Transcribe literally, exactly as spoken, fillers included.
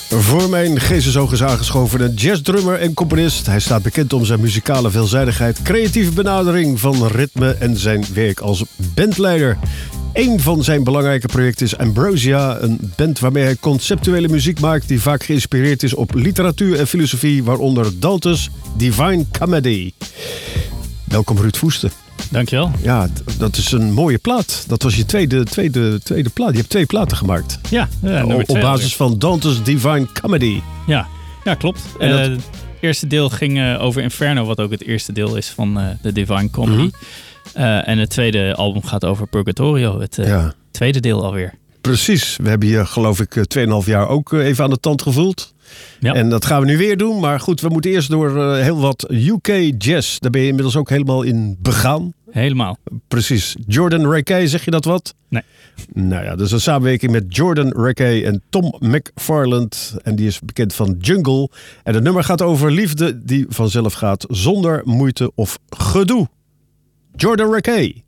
Voor mijn geestesoog is aangeschoven een jazzdrummer en componist. Hij staat bekend om zijn muzikale veelzijdigheid, creatieve benadering van ritme en zijn werk als bandleider. Een van zijn belangrijke projecten is Ambrosia, een band waarmee hij conceptuele muziek maakt die vaak geïnspireerd is op literatuur en filosofie, waaronder Dante's Divine Comedy. Welkom Ruud Voeste. Dankjewel. Ja, dat is een mooie plaat. Dat was je tweede, tweede, tweede plaat. Je hebt twee platen gemaakt. Ja, ja op, op basis van Dante's Divine Comedy. Ja, ja klopt. En dat... uh, het eerste deel ging uh, over Inferno, wat ook het eerste deel is van uh, de Divine Comedy. Mm-hmm. Uh, en het tweede album gaat over Purgatorio, het uh, ja. tweede deel alweer. Precies. We hebben hier geloof ik twee en een half jaar ook uh, even aan de tand gevoeld. Ja. En dat gaan we nu weer doen. Maar goed, we moeten eerst door uh, heel wat U K jazz. Daar ben je inmiddels ook helemaal in begaan. Helemaal. Precies. Jordan Rakei, zeg je dat wat? Nee. Nou ja, dus een samenwerking met Jordan Rakei en Tom McFarland. En die is bekend van Jungle. En het nummer gaat over liefde die vanzelf gaat zonder moeite of gedoe. Jordan Rakei.